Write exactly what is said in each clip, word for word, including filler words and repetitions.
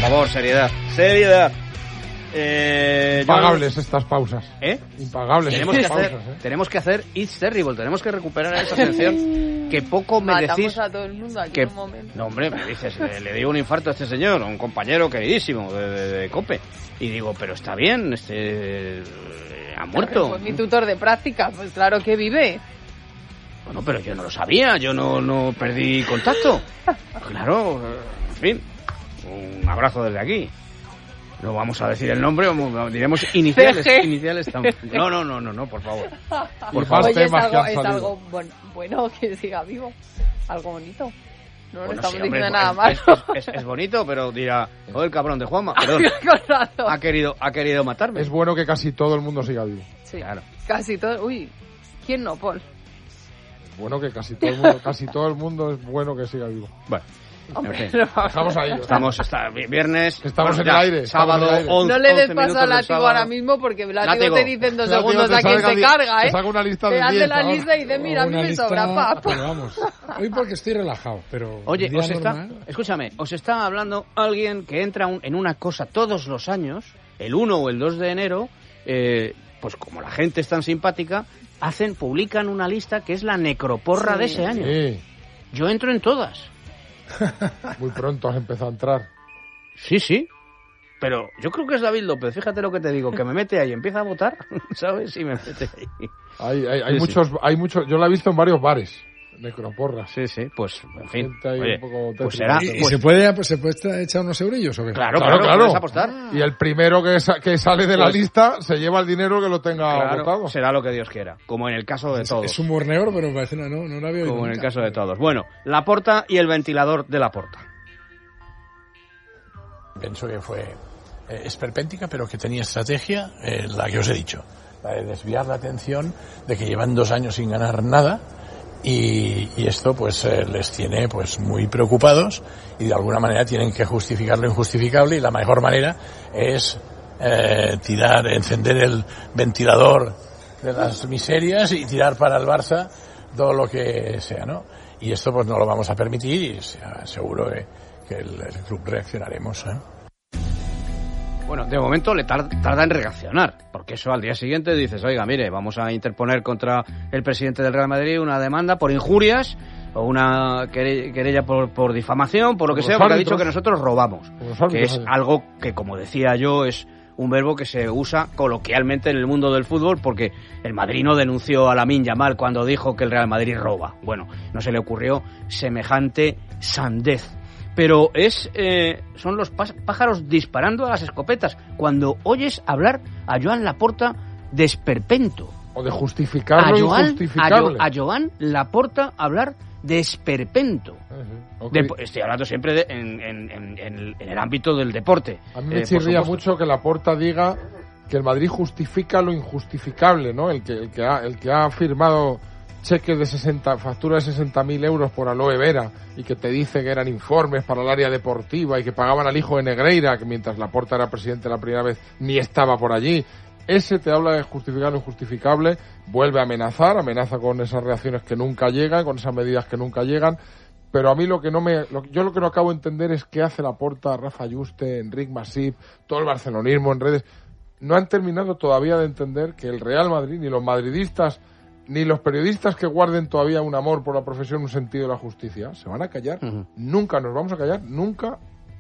favor, seriedad. Seriedad. Eh, Impagables yo... estas pausas. ¿Eh? Impagables tenemos estas que hacer, pausas. ¿eh? Tenemos que hacer It's Terrible. Tenemos que recuperar esa sección que poco me Matamos decís. a todo el mundo aquí que... en un momento. No, hombre, me dices, le, le dio un infarto a este señor, a un compañero queridísimo de, de, de COPE. Y digo, pero está bien, este... ha muerto. Fue mi tutor de práctica, pues claro que vive. Bueno, pero yo no lo sabía, yo no, no perdí contacto. Claro, en fin, un abrazo desde aquí. No vamos a decir el nombre, vamos, diremos iniciales. iniciales también. No, no, no, no, no, por favor. Por favor. Oye, es temas algo, que han es salido. algo bueno, bueno que siga vivo. Algo bonito. No Bueno, le estamos sí, hombre, diciendo es, nada malo. es, es, es bonito, pero dirá, oh, el cabrón de Juanma, perdón, Con razón. ha querido, ha querido matarme. Es bueno que casi todo el mundo siga vivo. Sí, Claro. casi todo. Uy, ¿quién no, Paul? Bueno que casi todo el mundo, casi todo el mundo es bueno que siga vivo. Bueno, Hombre, en fin. no, Estamos ahí. Estamos, está, viernes, Estamos bueno, en el ya, aire, estamos sábado, en el aire. once, no le des once paso minutos al del látigo sábado. ahora mismo porque el látigo, Látigo. te dice en dos Látigo, segundos te a quién salga se di- carga, te ¿eh? saca una lista Te de hace diez la ahora. lista y dice, mira, a mí Una me lista, sobra, pap. pero vamos, hoy porque estoy relajado, pero Oye, el día os está, normal, escúchame, os está hablando alguien que entra un- en una cosa todos los años, el uno o el dos de enero, eh, pues como la gente es tan simpática, hacen, publican una lista que es la necroporra Sí. de ese año. Sí, Yo entro en todas. muy pronto has empezado a entrar. Sí, sí. Pero yo creo que es David López, fíjate lo que te digo, que me mete ahí, empieza a votar, ¿sabes? Y me mete ahí. Hay, hay, hay Sí, muchos, hay muchos, yo la he visto en varios bares, necroporras. Sí, sí, pues, en fin. Gente ahí Oye, un poco pues tétrica. será... ¿Y, y pues, se puede pues, se puede echar unos eurillos o qué? claro, Claro, claro, claro. puedes apostar. Y el primero que, sa- que sale de la Pues- lista se lleva el dinero que lo tenga Claro, votado. será lo que Dios quiera, como en el caso de Es, todos. es humor negro, pero me parece una, no, no la había oído Como en el nunca. caso de todos. Bueno, Laporta y el ventilador de Laporta. Pienso que fue eh, esperpéntica, pero que tenía estrategia, eh, la que os he dicho, la de desviar la atención de que llevan dos años sin ganar nada y, y esto pues eh, les tiene pues muy preocupados y de alguna manera tienen que justificar lo injustificable y la mejor manera es eh, tirar, encender el ventilador de las miserias y tirar para el Barça todo lo que sea, ¿no? Y esto pues no lo vamos a permitir y sea, seguro que, que el, el club reaccionaremos, ¿eh? Bueno, de momento le tar- tarda en reaccionar, porque eso al día siguiente dices, oiga, mire, vamos a interponer contra el presidente del Real Madrid una demanda por injurias o una quere- querella por, por difamación, por lo que Por sea, los porque ha árbitros. dicho que nosotros robamos, Por los que árbitros, es sí. algo que, como decía yo, es un verbo que se usa coloquialmente en el mundo del fútbol, porque el Madrid no denunció a Lamine Yamal cuando dijo que el Real Madrid roba. Bueno, no se le ocurrió semejante sandez. Pero es eh, son los pás- pájaros disparando a las escopetas cuando oyes hablar a Joan Laporta de esperpento. O de justificar A lo Joan, a, Jo- injustificable. a Joan Laporta hablar de esperpento. Eh, sí. Ok. De- estoy hablando siempre de- en, en- en- en el, en el ámbito del deporte. A mí me Eh, por chirría supuesto. mucho que Laporta diga que el Madrid justifica lo injustificable, ¿no? El que, el que, ha, el que ha firmado cheques de sesenta, facturas de sesenta mil euros por aloe vera y que te dice que eran informes para el área deportiva y que pagaban al hijo de Negreira, que mientras Laporta era presidente la primera vez ni estaba por allí. Ese te habla de justificar lo injustificable, vuelve a amenazar, amenaza con esas reacciones que nunca llegan, con esas medidas que nunca llegan. Pero a mí lo que no me, lo, yo lo que no acabo de entender es qué hace Laporta, Rafa Yuste, Enric Masip, todo el barcelonismo en redes. No han terminado todavía de entender que el Real Madrid, ni los madridistas, ni los periodistas que guarden todavía un amor por la profesión, un sentido de la justicia, se van a callar. Ujú. Nunca nos vamos a callar, nunca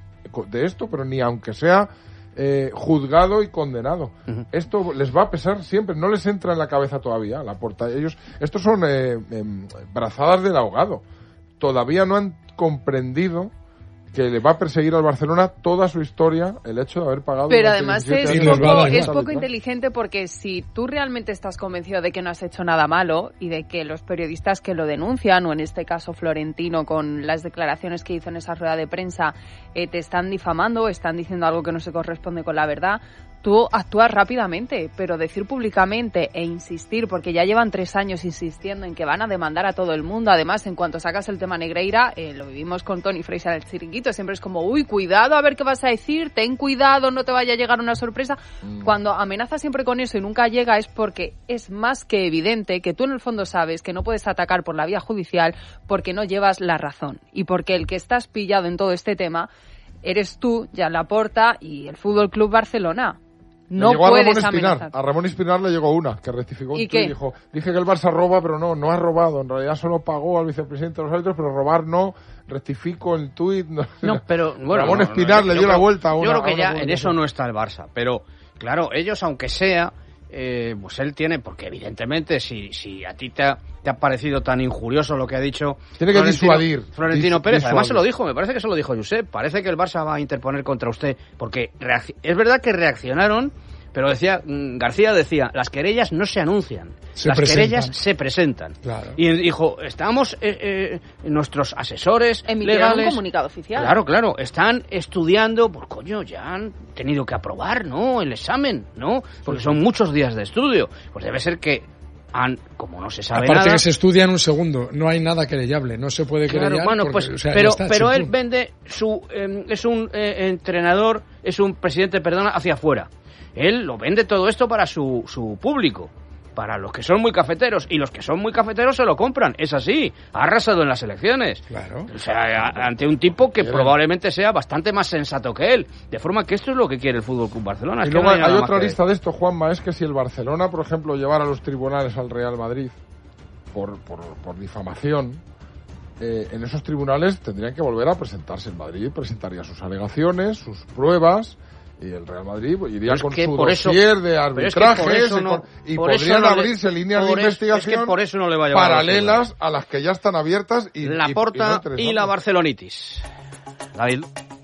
de esto, pero ni aunque sea eh, juzgado y condenado. Ujú. Esto les va a pesar siempre, no les entra en la cabeza todavía la porta. Ellos, estos son eh, em, brazadas del ahogado. Todavía no han comprendido que le va a perseguir al Barcelona toda su historia el hecho de haber pagado. Pero durante además diecisiete es Y les años va a poco, dar es igual. poco inteligente porque si tú realmente estás convencido de que no has hecho nada malo y de que los periodistas que lo denuncian, o en este caso Florentino con las declaraciones que hizo en esa rueda de prensa, eh, te están difamando, están diciendo algo que no se corresponde con la verdad, tú actúas rápidamente, pero decir públicamente e insistir, porque ya llevan tres años insistiendo en que van a demandar a todo el mundo, además en cuanto sacas el tema Negreira, eh, lo vivimos con Tony Fraser en el chiringuito, siempre es como, uy, cuidado a ver qué vas a decir, ten cuidado, no te vaya a llegar una sorpresa. Mm. Cuando amenazas siempre con eso y nunca llega es porque es más que evidente que tú en el fondo sabes que no puedes atacar por la vía judicial porque no llevas la razón y porque el que estás pillado en todo este tema eres tú, Joan Laporta y el Fútbol Club Barcelona. No llegó puedes a Ramón Espinar. amenazar. A Ramón Espinar le llegó una, que rectificó un ¿Y tuit qué? y dijo, dije que el Barça roba, pero no, no ha robado. En realidad solo pagó al vicepresidente de los árbitros, pero robar no. Rectifico el tuit. No, No, pero bueno, Ramón no, Espinar no, le yo dio la creo- vuelta a una. Yo creo a que una ya en publicación. eso no está el Barça, pero claro, ellos aunque sea, eh, pues él tiene, porque evidentemente si, si a ti te ha, te ha parecido tan injurioso lo que ha dicho Tiene que Florentino, disuadir. Florentino Dis- Pérez, además disuadir. se lo dijo, me parece que se lo dijo Josep, parece que el Barça va a interponer contra usted, porque reacc- es verdad que reaccionaron, pero decía mm, García decía, las querellas no se anuncian, Se las presentan. querellas se presentan. Claro. Y dijo, estamos, eh, eh, nuestros asesores Emitieron legales... un comunicado oficial. Claro, claro, están estudiando, pues coño, ya han tenido que aprobar, ¿no? El examen, ¿no? Porque son muchos días de estudio. Pues debe ser que han, como no se sabe Aparte nada... que se estudia en un segundo, no hay nada querellable, no se puede Claro, querellar. bueno, porque, pues, o sea, ya pero, está, pero él chimpún. vende su, eh, es un eh, entrenador, es un presidente, perdona, hacia afuera. Él lo vende todo esto para su, su público, para los que son muy cafeteros, y los que son muy cafeteros se lo compran, es así, ha arrasado en las elecciones. Claro. O sea, a- ante un tipo que Bien. probablemente sea bastante más sensato que él, de forma que esto es lo que quiere el Fútbol Club Barcelona. Y Es que luego no hay, nada hay más otra que- lista de esto, Juanma, es que si el Barcelona, por ejemplo, llevara a los tribunales al Real Madrid por, por, por difamación, eh, en esos tribunales tendrían que volver a presentarse. El Madrid presentaría sus alegaciones, sus pruebas, y el Real Madrid iría Pero es con que su por eso- dossier de pero es que por arbitrajes eso y no- con- y por eso podrían no le- abrirse líneas de por eso- investigación es que por eso no le va a llevar a los paralelas a las que ya están abiertas y, La y- y Porta no y, interesantes. la Barcelonitis. David.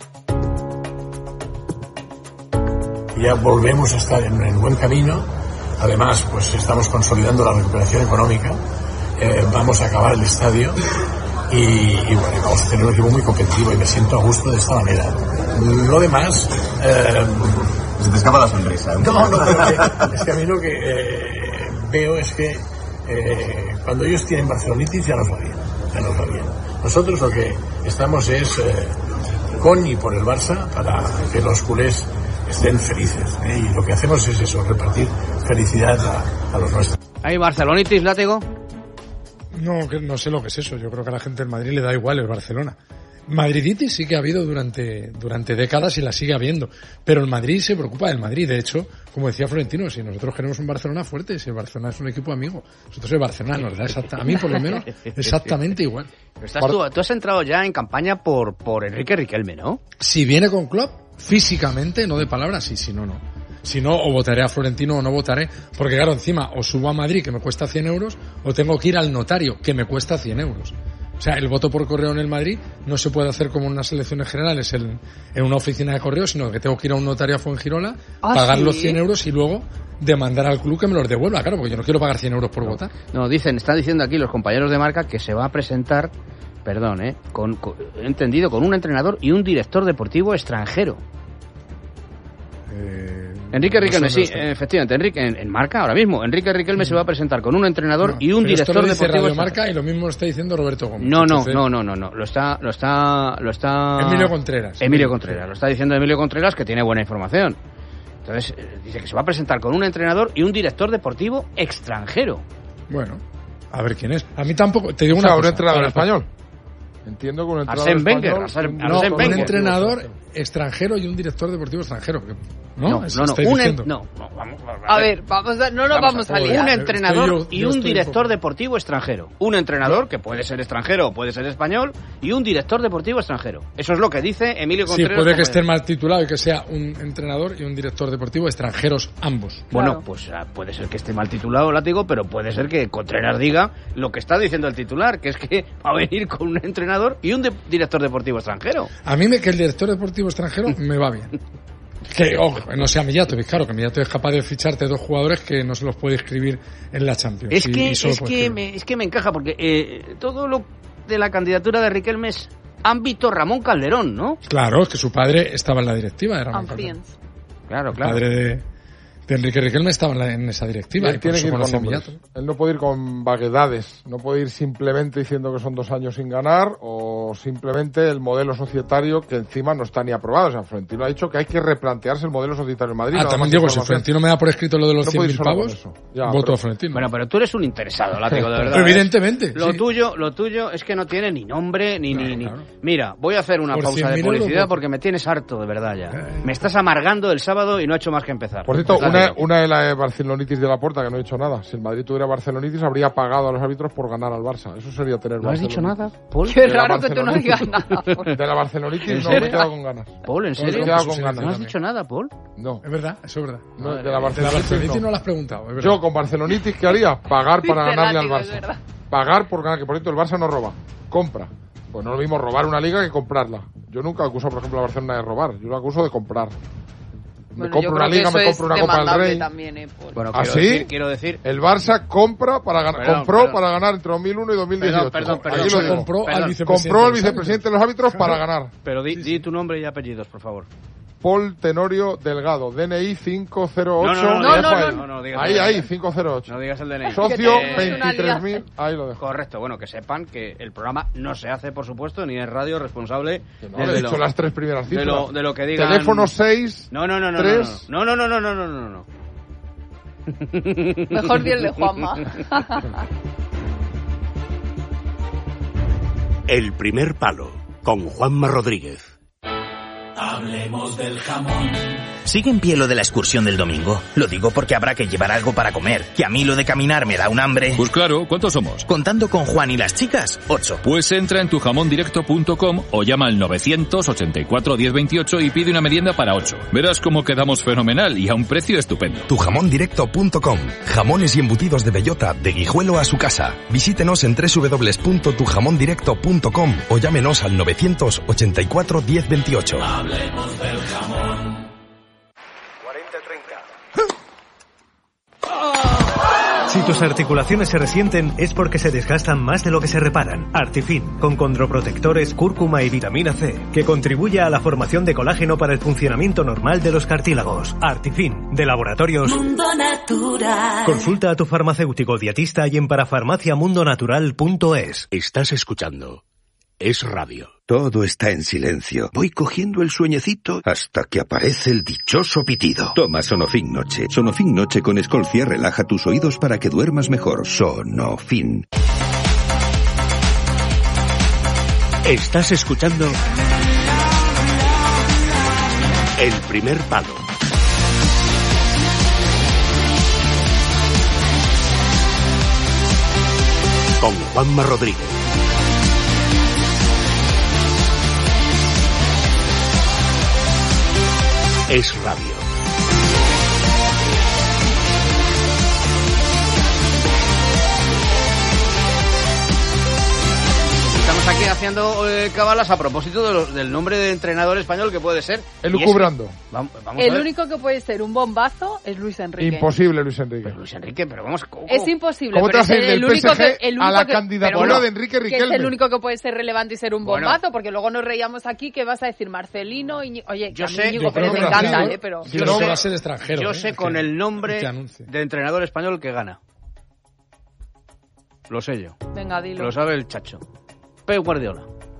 Ya volvemos a estar en el buen camino. Además, pues estamos consolidando la recuperación económica. Eh, vamos a acabar el estadio y, y bueno, vamos a tener un equipo muy competitivo y me siento a gusto de esta manera. Lo demás, eh, Se te escapa la sonrisa. ¿eh? no, no, porque es que a mí lo que eh, veo es que eh, cuando ellos tienen barcelonitis ya nos va bien, ya nos va bien. Nosotros lo que estamos es eh, con y por el Barça para que los culés estén felices, ¿eh? Y lo que hacemos es eso, repartir felicidad a, a los nuestros. ¿Hay Barcelonitis, látigo? No, que no sé lo que es eso. Yo creo que a la gente del Madrid le da igual el Barcelona. Madriditis sí que ha habido durante, durante décadas y la sigue habiendo. Pero el Madrid se preocupa del Madrid. De hecho, como decía Florentino, si nosotros queremos un Barcelona fuerte, si el Barcelona es un equipo amigo, nosotros el Barcelona nos da exacta, a mí por lo menos exactamente igual. Pero estás tú, tú has entrado ya en campaña por, por Enrique Riquelme, ¿no? Si viene con Klopp, físicamente, no de palabras, sí, si no, no. Si no, o votaré a Florentino o no votaré, porque claro, encima, o subo a Madrid, que me cuesta cien euros, o tengo que ir al notario, que me cuesta cien euros. O sea, el voto por correo en el Madrid no se puede hacer como en unas elecciones generales en, en una oficina de correo, sino que tengo que ir a un notario a Fuengirola, ¿Ah, pagar sí? los cien euros y luego demandar al club que me los devuelva, claro, porque yo no quiero pagar cien euros por votar. No, dicen, están diciendo aquí los compañeros de marca que se va a presentar, perdón, ¿eh? Con, con- he entendido, con un entrenador y un director deportivo extranjero. Eh, Enrique Riquelme, eso no sí, está. efectivamente, Enrique, en, en marca ahora mismo. Enrique Riquelme se va a presentar con un entrenador No, y un pero esto director lo dice deportivo Radio extranjero. Marca y lo mismo lo está diciendo Roberto Gómez. No, no, Entonces, no, no, no, no, lo está, lo está, lo está... Emilio Contreras. Emilio Contreras, lo está diciendo Emilio Contreras, que tiene buena información. Entonces, eh, dice que se va a presentar con un entrenador y un director deportivo extranjero. Bueno, a ver quién es. A mí tampoco, te digo O una sea, un cosa. entrenador Para- español. Entiendo que un entrenador Arsène Wenger, español... Arsène- un- Arsène No, Wenger. un entrenador extranjero y un director deportivo extranjero. ¿No? No, Eso no, no, estáis un en- diciendo. no, no, vamos, vamos A ver, vamos a, no nos vamos, a, joder. liar. un Estoy entrenador yo- y yo un estoy un director poco- deportivo extranjero. Un entrenador que puede ser extranjero o puede ser español y un director deportivo extranjero. Eso es lo que dice Emilio Sí, Contreras. puede que como- esté mal titulado y que sea un entrenador y un director deportivo extranjeros ambos. Bueno, Claro. pues ah, puede ser que esté mal titulado, látigo, pero puede ser que Contreras diga lo que está diciendo el titular, que es que va a venir con un entrenador y un de- director deportivo extranjero. A mí me que el director deportivo extranjero me va bien. Que, ojo, no sea Mijatovic, claro, que Mijatovic es capaz de ficharte dos jugadores que no se los puede escribir en la Champions. Es y- que, y solo es, puede que escribir. me, es que me encaja, porque eh, todo lo de la candidatura de Riquelme es ámbito Ramón Calderón, ¿no? Claro, es que su padre estaba en la directiva de Ramón And Calderón. friends. Claro, El claro. padre de, Enrique Riquelme estaba en, la, en esa directiva. Él tiene que ir con nombres. Él no puede ir con vaguedades, no puede ir simplemente diciendo que son dos años sin ganar o simplemente el modelo societario que encima no está ni aprobado. O sea, Florentino ha dicho que hay que replantearse el modelo societario en Madrid. Ah, también digo, si Florentino me da por escrito lo de los no cien mil pavos, ya, voto pero, a Florentino. Bueno, pero tú eres un interesado, Látigo, de verdad. Evidentemente. Lo sí. tuyo, lo tuyo es que no tiene ni nombre ni claro, ni, claro. ni. Mira, voy a hacer una Por pausa de publicidad euros, porque me tienes harto, de verdad ya. Eh. Me estás amargando el sábado y no he hecho más que empezar. Por cierto, Estás una, bien. una de las Barcelonitis de la Porta, que no he dicho nada. Si el Madrid tuviera Barcelonitis, habría pagado a los árbitros por ganar al Barça. Eso sería tener ¿No has dicho nada, Paul? Qué De la raro que tú no Barcelonitis. digas nada. Paul. De la Barcelonitis ¿En no serio? me he quedado con ganas. Paul, ¿en No me he serio? quedado con ¿No ganas. has dicho nada, Paul? No. Es verdad, eso es verdad. no de la De la Barcelonitis, Barcelonitis no. no lo has preguntado, es verdad. Yo con Barcelonitis, ¿qué haría? Pagar para Dice ganarle al Látigo, es Barça. verdad. Pagar por ganar, que por cierto el Barça no roba, compra. Pues no es lo mismo robar una liga que comprarla. Yo nunca acuso, por ejemplo, a Barcelona de robar. Yo lo acuso de comprar. Me Bueno, yo compro creo una que liga, eso me es compro una Copa del demandable Rey. también, eh, Paul. Bueno, ¿Ah, quiero, sí? decir, quiero decir... El Barça compra para ganar, Perdón, compró perdón. para ganar entre dos mil uno y dos mil dieciocho. Perdón, perdón, Aquí perdón. lo digo. compró Perdón. al vicepresidente. Compró al de los vicepresidente de los árbitros para ganar. Pero di, Sí, di sí. tu nombre y apellidos, por favor. Paul Tenorio Delgado, D N I cinco cero ocho. No, no, no, no, dejo no, ahí. no, no digas Ahí, el ahí, D N I. cinco cero ocho. No digas el D N I. Socio Eh, Es una veintitrés mil. alianza. Ahí lo dejo. Correcto, bueno, que sepan que el programa no se hace, por supuesto, ni es radio responsable Que no, de, le he de dicho lo, las tres primeras de, cifras. lo, de lo que digan... Teléfono seis. No, no, no, no, tres. no, no, no, no, no, no, no, no, no. Mejor di el de Juanma. El primer palo, con Juanma Rodríguez. Hablemos del jamón. ¿Sigue en pie lo de la excursión del domingo? Lo digo porque habrá que llevar algo para comer, que a mí lo de caminar me da un hambre. Pues claro, ¿cuántos somos? Contando con Juan y las chicas, ocho. Pues entra en tu jamón directo punto com o llama al novecientos ochenta y cuatro diez veintiocho y pide una merienda para ocho. Verás cómo quedamos fenomenal y a un precio estupendo. tu jamón directo punto com. Jamones y embutidos de bellota, de Guijuelo a su casa. Visítenos en doble u doble u doble u punto tu jamón directo punto com o llámenos al novecientos ochenta y cuatro diez veintiocho. Hablemos del jamón. cuarenta treinta. Si tus articulaciones se resienten es porque se desgastan más de lo que se reparan. Artifin, con condroprotectores, cúrcuma y vitamina C, que contribuye a la formación de colágeno para el funcionamiento normal de los cartílagos. Artifin, de Laboratorios Mundo Natural. Consulta a tu farmacéutico dietista y en parafarmaciamundonatural punto es. Estás escuchando Es Radio. Todo está en silencio. Voy cogiendo el sueñecito hasta que aparece el dichoso pitido. Toma Sonofin Noche. Sonofin Noche con Escolcia relaja tus oídos para que duermas mejor. Sonofin. Estás escuchando El primer palo. Con Juanma Rodríguez. Es Radio. Estamos aquí haciendo eh, cabalas a propósito de lo- del nombre de entrenador español que puede ser. Elucubrando. Y es que- Vamos, vamos a El ver. único que puede ser un bombazo es Luis Enrique. Imposible, Luis Enrique. Pero Luis Enrique, pero vamos... ¿cómo- Es imposible. ¿Cómo te pero vas a es ir el del único P S G que, el a único la que- candidatura pero bueno, de Enrique que es Riquelme? el único que puede ser relevante y ser un Bueno. bombazo, porque luego nos reíamos aquí que vas a decir Marcelino, Iñi- oye, Yo que a mí sé- Íñigo yo Pérez creo me que encanta, Brasil, eh, pero... Sí, Yo no, sé- va a ser extranjero. Yo ¿eh? sé El con que- el nombre que anuncie. de entrenador español que gana. Lo sé yo. Venga, dilo. Lo sabe el chacho. Pep Guardiola.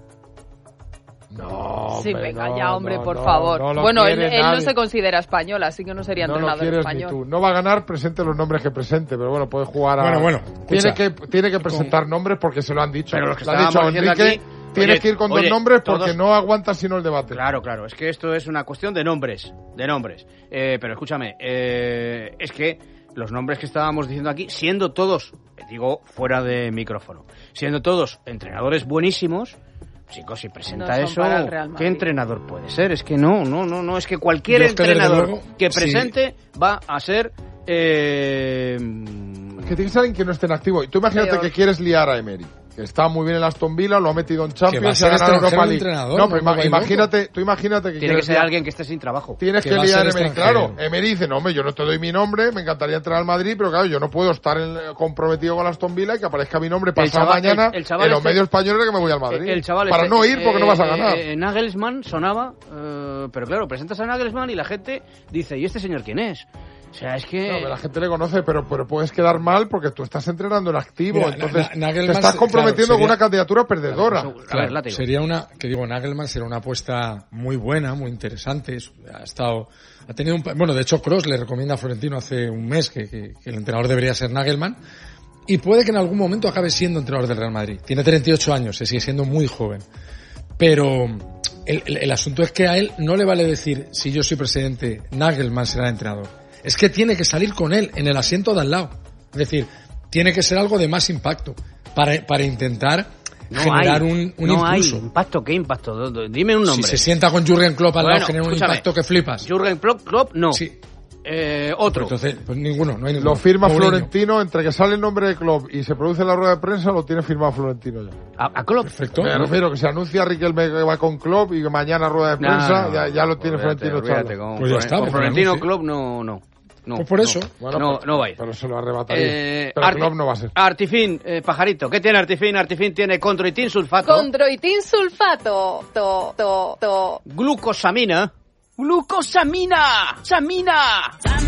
No, Sí, hombre, venga no, ya, hombre, no, por no, favor. no lo bueno, él, quiere él no nadie. se considera español, así que no sería No lo entrenador quieres ni español. tú. No va a ganar, presente los nombres que presente, pero bueno, puede jugar a... Bueno, bueno, Tiene escucha. que, tiene que presentar nombres porque se lo han dicho. Pero los que Le han dicho a estábamos diciendo Enrique, aquí, tienes oye, que ir con oye, dos nombres porque todos- no aguanta sino el debate. Claro, claro. Es que esto es una cuestión de nombres. De nombres. Eh, pero escúchame, eh, es que los nombres que estábamos diciendo aquí, siendo todos, digo, fuera de micrófono, siendo todos entrenadores buenísimos... Chicos, si presenta No son eso, para el Real ¿qué Madrid. entrenador puede ser? Es que no, no, no, no, es que cualquier Yo es que, desde entrenador luego, que sí. presente va a ser... Eh, Que tiene que ser alguien que no esté en activo. Y tú imagínate Peor. que quieres liar a Emery, que está muy bien en Aston Villa, lo ha metido en Que va a Champions y ser ha ganado extranjero Europa el League. entrenador, No, pero no ima- me vuelvo imagínate, tú imagínate que tiene que quieres ser liar- alguien que esté sin trabajo. Tienes que que, va a liar a ser Emery. extranjero. Claro, Emery dice, no, hombre, yo no te doy mi nombre, me encantaría entrar al Madrid, pero claro, yo no puedo estar en- comprometido con Aston Villa y que aparezca mi nombre pasado chaval- mañana el- el chaval en los este- medios españoles que me voy al Madrid. El chaval Para este, no ir porque eh, no vas a ganar. eh, Nagelsmann sonaba, eh, pero claro, presentas a Nagelsmann y la gente dice, ¿y este señor quién es? O sea, es que... No, la gente le conoce, pero, pero puedes quedar mal porque tú estás entrenando en activo. Mira, entonces Na- te estás comprometiendo claro, sería, con una candidatura perdedora. Claro, claro, sería una, que digo, Nagelman sería una apuesta muy buena, muy interesante. Ha estado, ha tenido un, bueno, de hecho, Kroos le recomienda a Florentino hace un mes que, que, que el entrenador debería ser Nagelman. Y puede que en algún momento acabe siendo entrenador del Real Madrid. Tiene treinta y ocho años, se sigue siendo muy joven. Pero el, el, el asunto es que a él no le vale decir, si yo soy presidente, Nagelman será el entrenador. Es que tiene que salir con él en el asiento de al lado. Es decir, tiene que ser algo de más impacto para, para intentar no generar hay, un, un no impulso. Hay impacto, ¿qué impacto? Dime un nombre. Si se sienta con Jürgen Klopp al bueno, lado, genera un escúchame, impacto que flipas. Jürgen Klopp, Klopp no. Sí. Eh, otro. Pues entonces, pues ninguno, no hay ninguno. Lo firma Mourinho. Florentino, entre que sale el nombre de Klopp y se produce la rueda de prensa, lo tiene firmado Florentino ya. ¿A, a Klopp? Perfecto. Me refiero que se anuncia Riquelme que va con Klopp y que mañana rueda de prensa, no, no, ya, ya lo tiene olvídate, Florentino olvídate, echado. con, Pues ya está, con pues Florentino anuncie. Klopp no, no. No, Pues por eso. No, Bueno, no, pues, no va a ir. Pero se lo arrebataría. Eh, pero Arti- Klopp no va a ser. Artifin, eh, pajarito. ¿Qué tiene Artifin? Artifin tiene condroitin sulfato. Condroitin sulfato. To, to, to. Glucosamina. ¡Glucosamina! ¡Samina!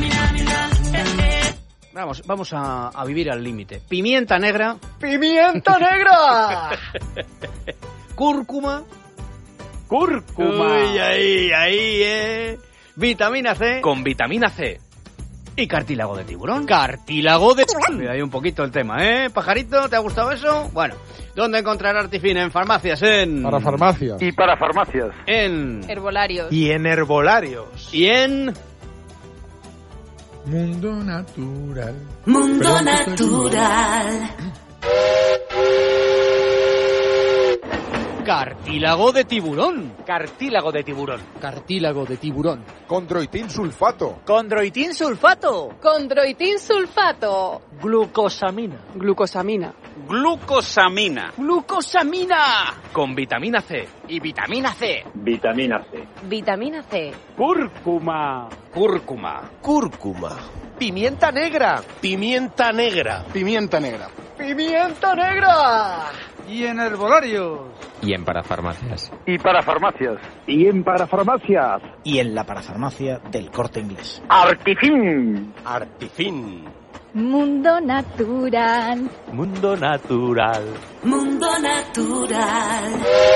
Vamos, vamos a, a vivir al límite. Pimienta negra. ¡Pimienta negra! Cúrcuma. Cúrcuma. Uy, ahí, ahí, eh. Vitamina C. Con vitamina C. Y cartílago de tiburón. Cartílago de tiburón. Mira, ahí un poquito el tema, ¿eh? Pajarito, ¿te ha gustado eso? Bueno, ¿dónde encontrar Artifin? En farmacias, en... Para farmacias. Y para farmacias. En... Herbolarios. Y en herbolarios. Y en... Mundo natural. Mundo Perdón, natural. Cartílago de tiburón. Cartílago de tiburón. Cartílago de tiburón. Condroitin sulfato. Condroitin sulfato. Condroitin sulfato. Glucosamina. Glucosamina. Glucosamina. Glucosamina. Con vitamina C. Y vitamina C. Vitamina C. Vitamina C. Cúrcuma. Cúrcuma. Cúrcuma. Pimienta negra. Pimienta negra. Pimienta negra. ¡Pimienta negra! Y en herbolarios. Y en parafarmacias. Y para farmacias. Y en parafarmacias. Y en la parafarmacia del Corte Inglés. Artifin. Artifin. Mundo natural. Mundo natural. Mundo natural.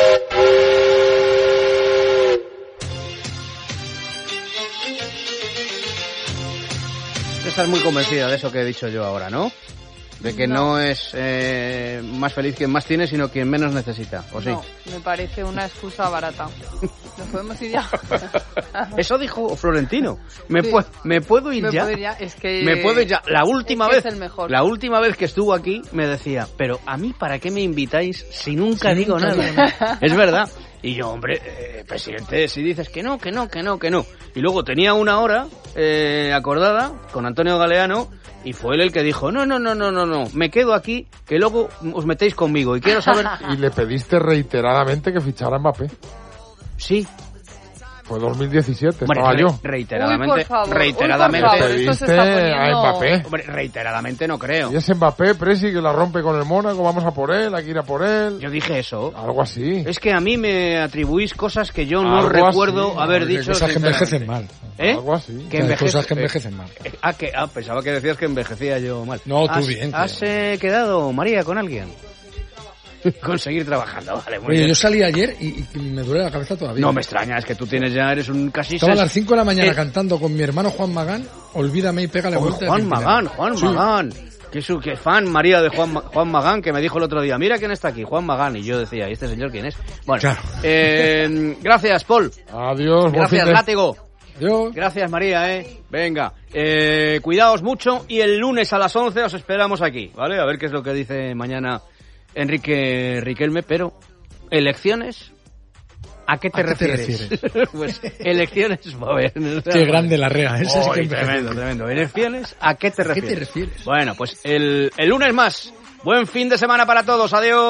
Estás muy convencida de eso que he dicho yo ahora, ¿no? De que no, no es eh, más feliz quien más tiene, sino quien menos necesita, ¿o sí? No, me parece una excusa barata. ¿Nos podemos ir ya? Eso dijo Florentino. Me, Sí. pu- me puedo ir Me ya. puedo ir ya, es que- Me puedo ir ya. La última es que vez, es el mejor. la última vez que estuvo aquí me decía, pero a mí ¿para qué me invitáis si nunca Si digo nunca nada? digo nada. Es verdad. Y yo, hombre, eh, presidente, si dices que no, que no, que no, que no. Y luego tenía una hora eh, acordada con Antonio Galeano y fue él el que dijo, no, no, no, no, no, no, me quedo aquí, que luego os metéis conmigo y quiero saber... Y le pediste reiteradamente que fichara a Mbappé. Sí. Fue dos mil diecisiete, Hombre, estaba re- yo. reiteradamente, Uy, por favor, reiteradamente, uy, por favor, esto se está Pediste poniendo- a Mbappé. Hombre, reiteradamente no creo. Y es Mbappé, Presi, que la rompe con el Mónaco, vamos a por él, hay que ir a por él. Yo dije eso. Algo así. Es que a mí me atribuís cosas que yo no Algo recuerdo así, haber ¿no? dicho. Cosas que sinceramente. envejecen mal. ¿Eh? Algo así. Que Hay envejece- cosas que envejecen mal. eh, ah, que, ah, pensaba que decías que envejecía yo mal. No, tú ¿Has, bien, ¿Has tío. eh, quedado, María, con alguien? Conseguir trabajando, vale, muy Oye, bien. yo salí ayer y, y me duele la cabeza todavía. No me extraña, es que tú tienes ya, eres un casi... Estaba a ses- las cinco de la mañana Eh, cantando con mi hermano Juan Magán, Olvídame y pégale oh, vuelta. Juan de Pimpinela. Magán, Juan Sí. Magán. Que su que fan María de Juan, Ma- Juan Magán, que me dijo el otro día, mira quién está aquí, Juan Magán. Y yo decía, ¿y este señor quién es? Bueno, Claro. eh, gracias, Paul. Adiós. buen Gracias, fin de- Látigo. Adiós. Gracias, María, eh. Venga, eh, cuidaos mucho y el lunes a las once os esperamos aquí, ¿vale? A ver qué es lo que dice mañana Enrique Riquelme, pero elecciones, ¿a qué te ¿A qué te refieres? refieres? Pues elecciones, a ver. Qué grande la rea, esa sí que Oy, envejece. tremendo, tremendo. Elecciones, ¿a qué te ¿A qué refieres? te refieres? Bueno, pues el, el lunes más. Buen fin de semana para todos, adiós.